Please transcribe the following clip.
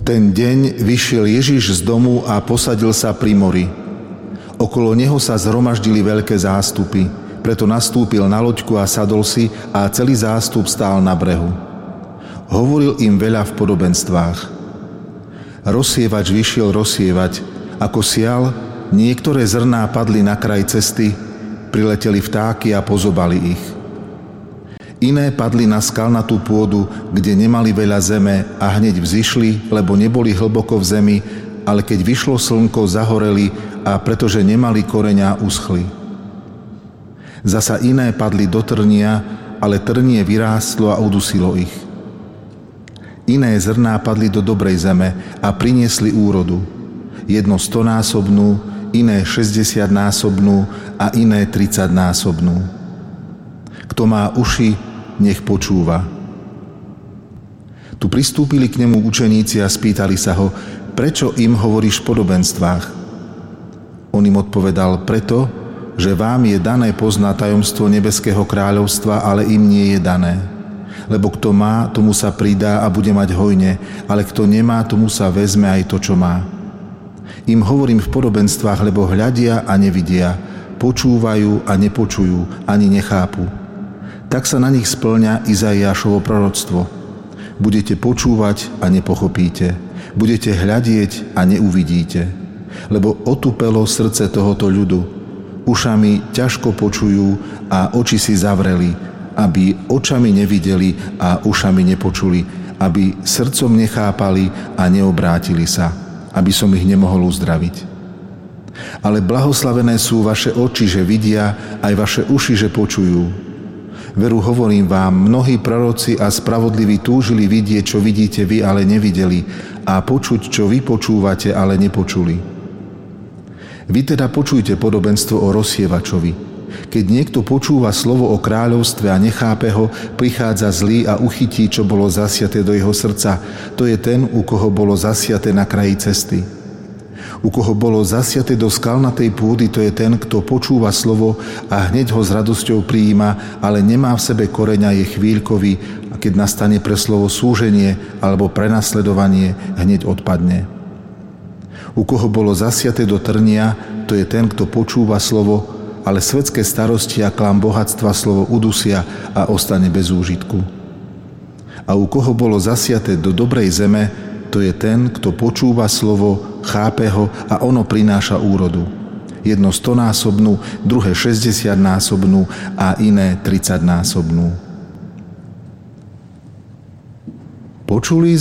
ten deň vyšiel Ježiš z domu a posadil sa pri mori. Okolo neho sa zhromaždili veľké zástupy, preto nastúpil na loďku a sadol si a celý zástup stál na brehu. Hovoril im veľa v podobenstvách. Rozsievač vyšiel rozsievať. Ako sial, niektoré zrná padli na kraj cesty, prileteli vtáky a pozobali ich. Iné padli na skalnatú pôdu, kde nemali veľa zeme a hneď vzišli, lebo neboli hlboko v zemi, ale keď vyšlo slnko, zahoreli a pretože nemali koreňa, uschli. Zasa iné padli do trnia, ale trnie vyrástlo a udusilo ich. Iné zrná padli do dobrej zeme a priniesli úrodu. Jedno 100-násobnú, iné 60-násobnú a iné 30-násobnú. Kto má uši, nech počúva. Tu pristúpili k nemu učeníci a spýtali sa ho, prečo im hovoríš v podobenstvách? On im odpovedal, preto, že vám je dané poznať tajomstvo nebeského kráľovstva, ale im nie je dané. Lebo kto má, tomu sa pridá a bude mať hojne, ale kto nemá, tomu sa vezme aj to, čo má. Im hovorím v podobenstvách, lebo hľadia a nevidia, počúvajú a nepočujú, ani nechápu. Tak sa na nich spĺňa Izaiášovo proroctvo. Budete počúvať a nepochopíte. Budete hľadieť a neuvidíte. Lebo otupelo srdce tohoto ľudu. Ušami ťažko počujú a oči si zavreli, aby očami nevideli a ušami nepočuli, aby srdcom nechápali a neobrátili sa, aby som ich nemohol uzdraviť. Ale blahoslavené sú vaše oči, že vidia, aj vaše uši, že počujú. Veru hovorím vám, mnohí proroci a spravodliví túžili vidieť, čo vidíte vy, ale nevideli, a počuť, čo vy počúvate, ale nepočuli. Vy teda počujte podobenstvo o rozsievačovi. Keď niekto počúva slovo o kráľovstve a nechápe ho, prichádza zlý a uchytí, čo bolo zasiaté do jeho srdca. To je ten, u koho bolo zasiaté na kraji cesty. U koho bolo zasiaté do skalnatej pôdy, to je ten, kto počúva slovo a hneď ho s radosťou prijíma, ale nemá v sebe koreňa, je chvíľkový a keď nastane pre slovo súženie alebo prenasledovanie, hneď odpadne. U koho bolo zasiaté do trnia, to je ten, kto počúva slovo, ale svetské starosti a klam bohatstva slovo udusia a ostane bez úžitku. A u koho bolo zasiaté do dobrej zeme, to je ten, kto počúva slovo, chápe ho a ono prináša úrodu. Jedno 100-násobnú, druhé 60-násobnú a iné 30-násobnú. Počuli